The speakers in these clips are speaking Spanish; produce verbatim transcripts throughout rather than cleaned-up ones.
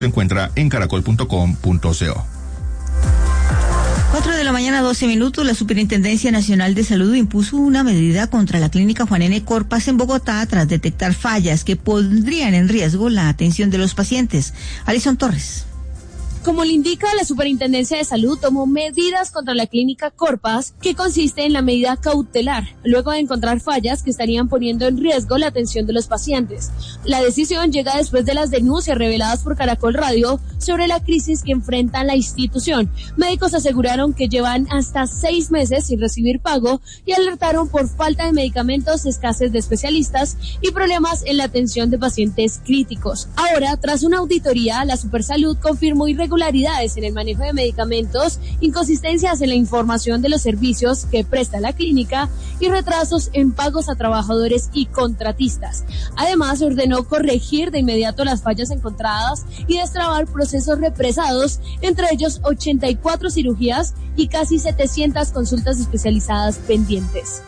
Se encuentra en caracol punto com punto co. Cuatro de la mañana, doce minutos, la Superintendencia Nacional de Salud impuso una medida contra la clínica Juan N. Corpas en Bogotá tras detectar fallas que pondrían en riesgo la atención de los pacientes. Alison Torres. Como le indica, la Superintendencia de Salud tomó medidas contra la clínica Corpas, que consiste en la medida cautelar, luego de encontrar fallas que estarían poniendo en riesgo la atención de los pacientes. La decisión llega después de las denuncias reveladas por Caracol Radio sobre la crisis que enfrenta la institución. Médicos aseguraron que llevan hasta seis meses sin recibir pago y alertaron por falta de medicamentos, escasez de especialistas y problemas en la atención de pacientes críticos. Ahora, tras una auditoría, la Supersalud confirmó irregularidades irregularidades en el manejo de medicamentos, inconsistencias en la información de los servicios que presta la clínica y retrasos en pagos a trabajadores y contratistas. Además, ordenó corregir de inmediato las fallas encontradas y destrabar procesos represados, entre ellos ochenta y cuatro cirugías y casi setecientas consultas especializadas pendientes.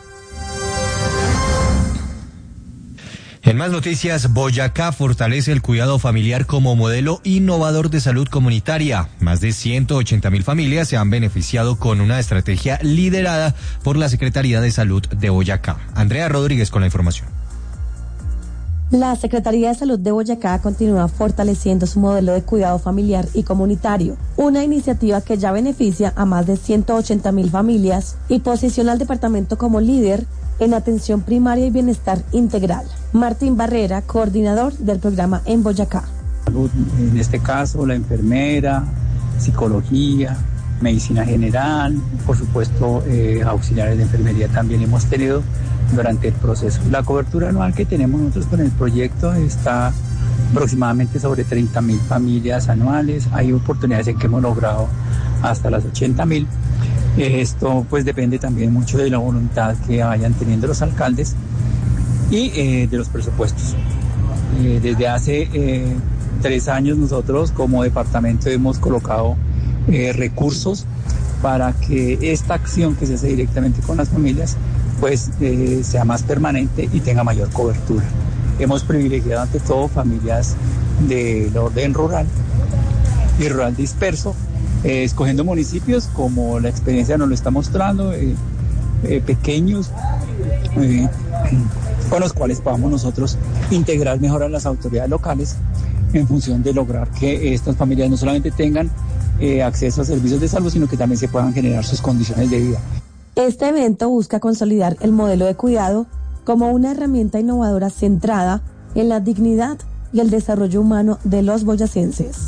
En más noticias, Boyacá fortalece el cuidado familiar como modelo innovador de salud comunitaria. Más de ciento ochenta mil familias se han beneficiado con una estrategia liderada por la Secretaría de Salud de Boyacá. Andrea Rodríguez con la información. La Secretaría de Salud de Boyacá continúa fortaleciendo su modelo de cuidado familiar y comunitario, una iniciativa que ya beneficia a más de ciento ochenta mil familias y posiciona al departamento como líder en atención primaria y bienestar integral. Martín Barrera, coordinador del programa en Boyacá. En este caso, la enfermera, psicología, medicina general, por supuesto, eh, auxiliares de enfermería también hemos tenido durante el proceso. La cobertura anual que tenemos nosotros con el proyecto está aproximadamente sobre treinta mil familias anuales. Hay oportunidades en que hemos logrado hasta las ochenta mil. Esto pues depende también mucho de la voluntad que vayan teniendo los alcaldes y eh, de los presupuestos. Eh, desde hace eh, tres años nosotros como departamento hemos colocado eh, recursos para que esta acción que se hace directamente con las familias pues eh, sea más permanente y tenga mayor cobertura. Hemos privilegiado ante todo familias del orden rural y rural disperso, Eh, escogiendo municipios como la experiencia nos lo está mostrando, eh, eh, pequeños, eh, con los cuales podamos nosotros integrar mejor a las autoridades locales en función de lograr que estas familias no solamente tengan eh, acceso a servicios de salud, sino que también se puedan generar sus condiciones de vida. Este evento busca consolidar el modelo de cuidado como una herramienta innovadora centrada en la dignidad y el desarrollo humano de los boyacenses.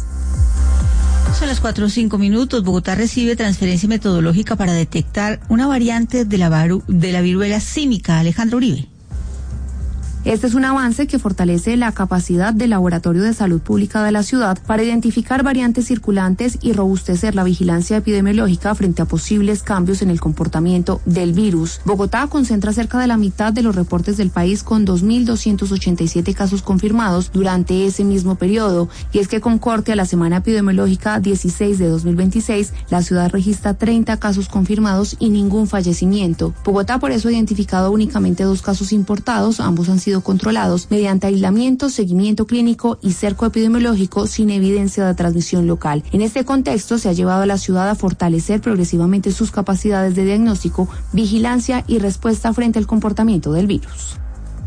Son las cuatro o cinco minutos. Bogotá recibe transferencia metodológica para detectar una variante de la, varu, de la viruela símica. Alejandro Uribe. Este es un avance que fortalece la capacidad del Laboratorio de Salud Pública de la ciudad para identificar variantes circulantes y robustecer la vigilancia epidemiológica frente a posibles cambios en el comportamiento del virus. Bogotá concentra cerca de la mitad de los reportes del país con dos mil doscientos ochenta y siete casos confirmados durante ese mismo periodo. Y es que con corte a la semana epidemiológica dieciséis de dos mil veintiséis, la ciudad registra treinta casos confirmados y ningún fallecimiento. Bogotá por eso ha identificado únicamente dos casos importados, ambos han sido controlados mediante aislamiento, seguimiento clínico y cerco epidemiológico sin evidencia de transmisión local. En este contexto se ha llevado a la ciudad a fortalecer progresivamente sus capacidades de diagnóstico, vigilancia y respuesta frente al comportamiento del virus.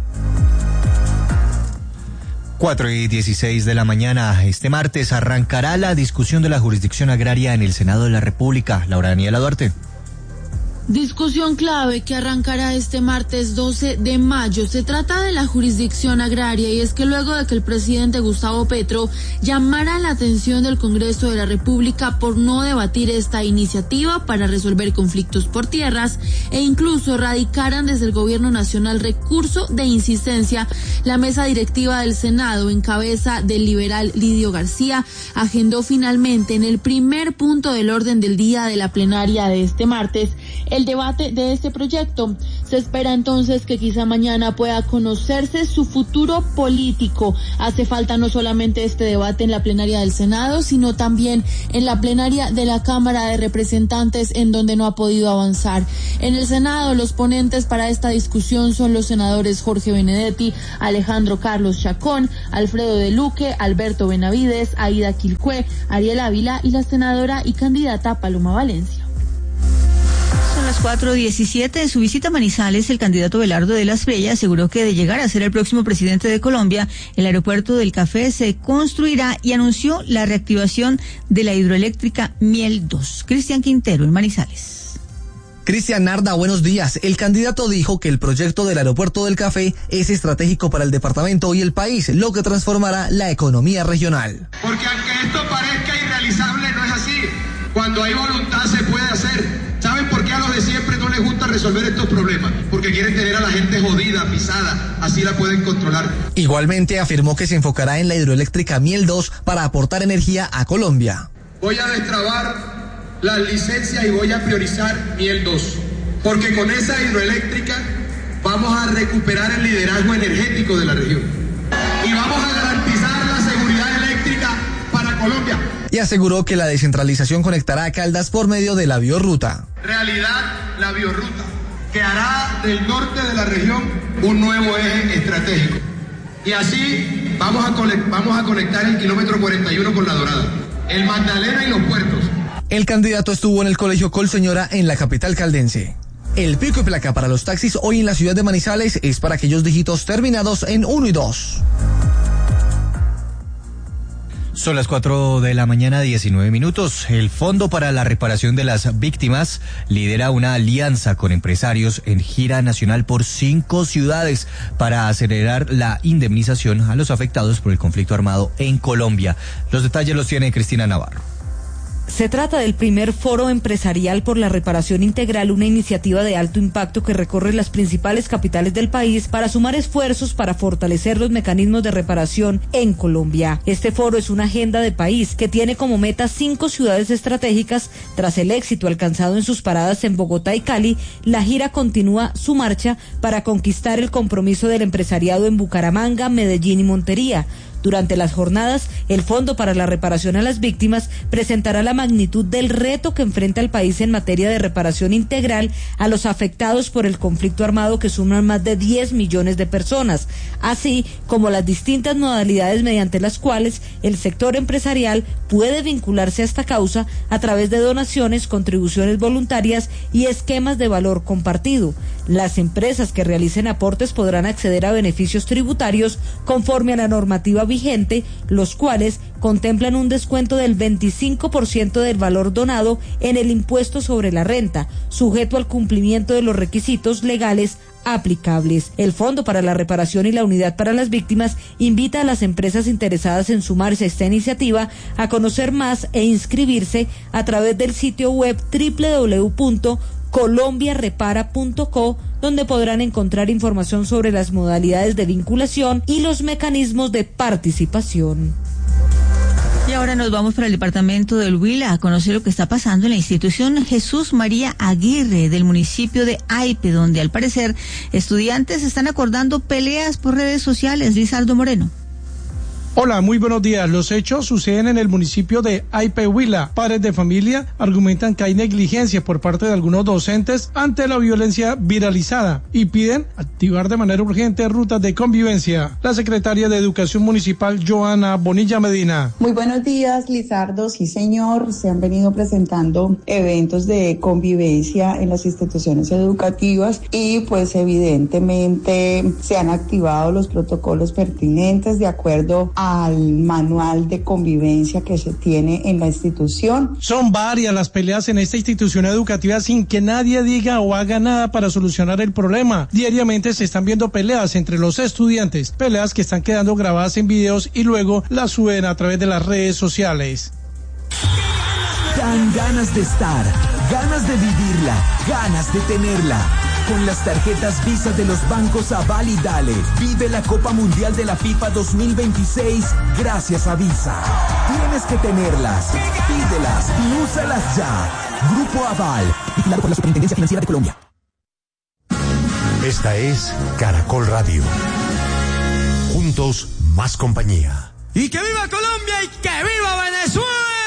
cuatro y dieciséis de la mañana. Este martes arrancará la discusión de la jurisdicción agraria en el Senado de la República. Laura Daniela Duarte. Discusión clave que arrancará este martes doce de mayo. Se trata de la jurisdicción agraria y es que luego de que el presidente Gustavo Petro llamara la atención del Congreso de la República por no debatir esta iniciativa para resolver conflictos por tierras e incluso radicaran desde el gobierno nacional recurso de insistencia, la mesa directiva del Senado en cabeza del liberal Lidio García agendó finalmente en el primer punto del orden del día de la plenaria de este martes el el debate de este proyecto. Se espera entonces que quizá mañana pueda conocerse su futuro político. Hace falta no solamente este debate en la plenaria del Senado, sino también en la plenaria de la Cámara de Representantes, en donde no ha podido avanzar. En el Senado, los ponentes para esta discusión son los senadores Jorge Benedetti, Alejandro Carlos Chacón, Alfredo de Luque, Alberto Benavides, Aida Quilcué, Ariel Ávila y la senadora y candidata Paloma Valencia. Son las cuatro diecisiete. En su visita a Manizales, el candidato Belardo de la Espriella aseguró que de llegar a ser el próximo presidente de Colombia, el aeropuerto del Café se construirá y anunció la reactivación de la hidroeléctrica Miel dos. Cristian Quintero, en Manizales. Cristian Narda, buenos días. El candidato dijo que el proyecto del aeropuerto del Café es estratégico para el departamento y el país, lo que transformará la economía regional. Porque aunque esto parezca irrealizable, no es así. Cuando hay voluntad se puede hacer. ¿Saben por qué a los de siempre no les gusta resolver estos problemas? Porque quieren tener a la gente jodida, pisada, así la pueden controlar. Igualmente afirmó que se enfocará en la hidroeléctrica Miel dos para aportar energía a Colombia. Voy a destrabar las licencias y voy a priorizar Miel dos, porque con esa hidroeléctrica vamos a recuperar el liderazgo energético de la región y vamos a garantizar la seguridad eléctrica para Colombia. Y aseguró que la descentralización conectará a Caldas por medio de la biorruta. Realidad, la biorruta, que hará del norte de la región un nuevo eje estratégico. Y así vamos a, conect- vamos a conectar el kilómetro cuarenta y uno con La Dorada, el Magdalena y los puertos. El candidato estuvo en el colegio Colseñora en la capital caldense. El pico y placa para los taxis hoy en la ciudad de Manizales es para aquellos dígitos terminados en uno y dos. Son las cuatro de la mañana, diecinueve minutos. El Fondo para la Reparación de las Víctimas lidera una alianza con empresarios en gira nacional por cinco ciudades para acelerar la indemnización a los afectados por el conflicto armado en Colombia. Los detalles los tiene Cristina Navarro. Se trata del primer foro empresarial por la reparación integral, una iniciativa de alto impacto que recorre las principales capitales del país para sumar esfuerzos para fortalecer los mecanismos de reparación en Colombia. Este foro es una agenda de país que tiene como meta cinco ciudades estratégicas. Tras el éxito alcanzado en sus paradas en Bogotá y Cali, la gira continúa su marcha para conquistar el compromiso del empresariado en Bucaramanga, Medellín y Montería. Durante las jornadas, el Fondo para la Reparación a las Víctimas presentará la magnitud del reto que enfrenta el país en materia de reparación integral a los afectados por el conflicto armado, que suman más de diez millones de personas, así como las distintas modalidades mediante las cuales el sector empresarial puede vincularse a esta causa a través de donaciones, contribuciones voluntarias y esquemas de valor compartido. Las empresas que realicen aportes podrán acceder a beneficios tributarios conforme a la normativa vigente, los cuales contemplan un descuento del veinticinco por ciento del valor donado en el impuesto sobre la renta, sujeto al cumplimiento de los requisitos legales aplicables. El Fondo para la Reparación y la Unidad para las Víctimas invita a las empresas interesadas en sumarse a esta iniciativa a conocer más e inscribirse a través del sitio web doble u doble u doble u punto colombia repara punto co, donde podrán encontrar información sobre las modalidades de vinculación y los mecanismos de participación. Y ahora nos vamos para el departamento del Huila a conocer lo que está pasando en la institución Jesús María Aguirre del municipio de Aipe, donde al parecer estudiantes están acordando peleas por redes sociales. Lizardo Moreno. Hola, muy buenos días. Los hechos suceden en el municipio de Aipe, Huila. Padres de familia argumentan que hay negligencia por parte de algunos docentes ante la violencia viralizada y piden activar de manera urgente rutas de convivencia. La secretaria de Educación Municipal, Joana Bonilla Medina. Muy buenos días, Lizardo. Sí, señor. Se han venido presentando eventos de convivencia en las instituciones educativas y pues evidentemente se han activado los protocolos pertinentes de acuerdo a al manual de convivencia que se tiene en la institución. Son varias las peleas en esta institución educativa sin que nadie diga o haga nada para solucionar el problema. Diariamente se están viendo peleas entre los estudiantes, peleas que están quedando grabadas en videos y luego las suben a través de las redes sociales. Dan ganas de estar, ganas de vivirla, ganas de tenerla. Con las tarjetas Visa de los bancos Aval y Dale, vive la Copa Mundial de la FIFA dos mil veintiséis gracias a Visa. Tienes que tenerlas, pídelas y úsalas ya. Grupo Aval, vigilado por la Superintendencia Financiera de Colombia. Esta es Caracol Radio. Juntos, más compañía. ¡Y que viva Colombia y que viva Venezuela!